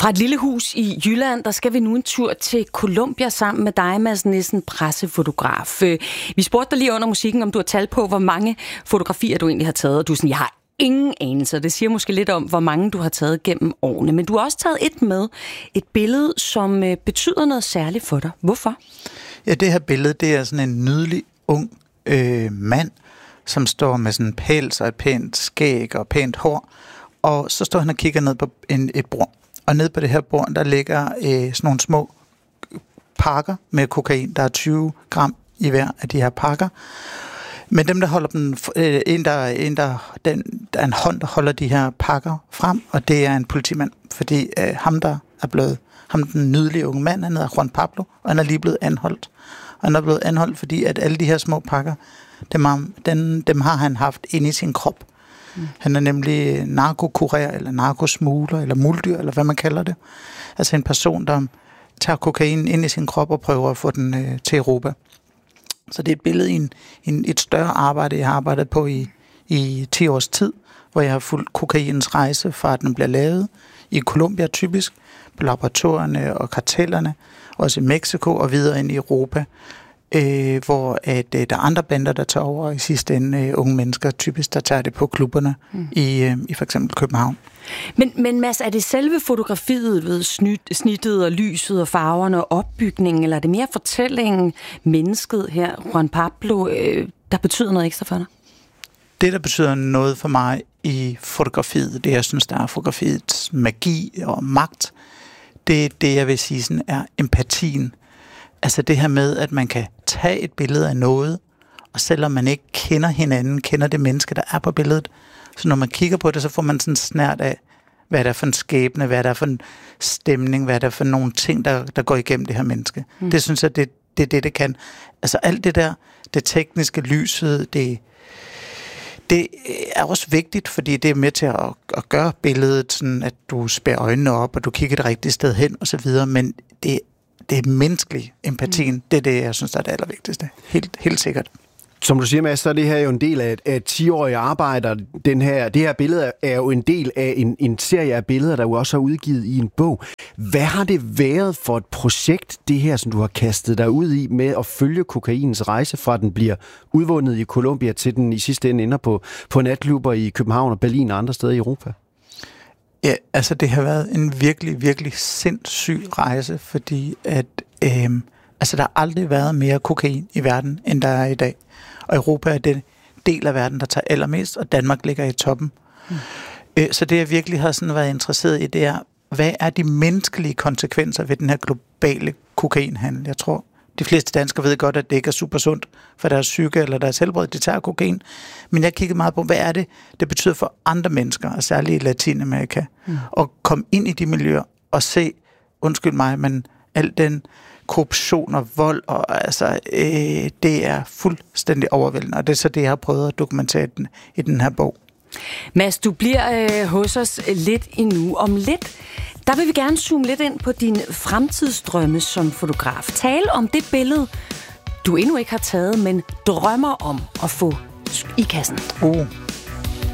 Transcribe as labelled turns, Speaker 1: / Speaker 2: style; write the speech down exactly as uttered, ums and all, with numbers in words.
Speaker 1: Fra et lille hus i Jylland, der skal vi nu en tur til Colombia sammen med dig, Mads Nissen, pressefotograf. Vi spurgte dig lige under musikken, om du har tal på, hvor mange fotografier du egentlig har taget, og du er sådan, jeg har ingen anelse. Det siger måske lidt om, hvor mange du har taget gennem årene. Men du har også taget et med, et billede, som betyder noget særligt for dig. Hvorfor?
Speaker 2: Ja, det her billede, det er sådan en nydelig, ung øh, mand, som står med sådan en pels og et pænt skæg og pænt hår. Og så står han og kigger ned på en, et bord. Og ned på det her bord, der ligger øh, sådan nogle små pakker med kokain. Der er tyve gram i hver af de her pakker. Men dem, der holder dem, øh, en, der, en der, den, der er en hånd, der holder de her pakker frem, og det er en politimand. Fordi øh, ham, der er blevet, ham den nydelige unge mand, han hedder Juan Pablo, og han er lige blevet anholdt. Og han er blevet anholdt, fordi at alle de her små pakker, dem har, dem, dem har han haft inde i sin krop. Mm. Han er nemlig narkokurer, eller narkosmugler, eller muldyr, eller hvad man kalder det. Altså en person, der tager kokain ind i sin krop og prøver at få den øh, til Europa. Så det er et billede i en, en, et større arbejde, jeg har arbejdet på i, i ti års tid, hvor jeg har fulgt kokainens rejse fra, at den bliver lavet i Colombia typisk, på laboratorierne og kartellerne, også i Mexico og videre ind i Europa, øh, hvor at, øh, der er andre bander, der tager over, i sidste ende øh, unge mennesker, typisk der tager det på klubberne mm. i, øh, i for eksempel København.
Speaker 1: Men, men Mads, er det selve fotografiet, ved snit, snittet og lyset og farverne og opbygningen, eller er det mere fortællingen, mennesket her, Juan Pablo, øh, der betyder noget ekstra for dig?
Speaker 2: Det, der betyder noget for mig i fotografiet, det jeg synes, der er fotografiets magi og magt, det er det, jeg vil sige, sådan, er empatien. Altså det her med, at man kan tage et billede af noget, og selvom man ikke kender hinanden, kender det menneske, der er på billedet, så når man kigger på det, så får man sådan en snert af, hvad der er for en skæbne, hvad der er for en stemning, hvad der er for nogle ting, der, der går igennem det her menneske. Mm. Det synes jeg, det, det er det, det kan. Altså alt det der, det tekniske, lyset, det, det er også vigtigt, fordi det er med til at, at gøre billedet sådan, at du spærer øjnene op, og du kigger det rigtige sted hen, og så videre, men det, det er menneskelig empatien, mm. det er det, jeg synes, der er det allervigtigste. Helt, helt sikkert.
Speaker 3: Som du siger, Mads, så er det her jo en del af et ti-årige arbejde. Den her, det her billede er jo en del af en, en serie af billeder, der jo også er udgivet i en bog. Hvad har det været for et projekt, det her, som du har kastet dig ud i, med at følge kokainens rejse, fra den bliver udvundet i Colombia, til den i sidste ende ender på, på natklubber i København og Berlin og andre steder i Europa?
Speaker 2: Ja, altså det har været en virkelig, virkelig sindssyg rejse, fordi at øh, altså der har aldrig været mere kokain i verden, end der er i dag. Og Europa er den del af verden, der tager allermest, og Danmark ligger i toppen. Mm. Så det, jeg virkelig har sådan været interesseret i, det er, hvad er de menneskelige konsekvenser ved den her globale kokainhandel? Jeg tror, de fleste danskere ved godt, at det ikke er super sundt for deres psyke eller deres helbred, de tager kokain. Men jeg kiggede meget på, hvad er det, det betyder for andre mennesker, og særligt i Latinamerika, mm. at komme ind i de miljøer og se, undskyld mig, men al den korruption og vold, og altså, øh, det er fuldstændig overvældende, og det er så det, jeg har prøvet at dokumentere den, i den her bog.
Speaker 1: Mads, du bliver øh, hos os lidt endnu. Om lidt, der vil vi gerne zoome lidt ind på din fremtidsdrømme som fotograf. Tale om det billede, du endnu ikke har taget, men drømmer om at få i kassen.
Speaker 2: Uh.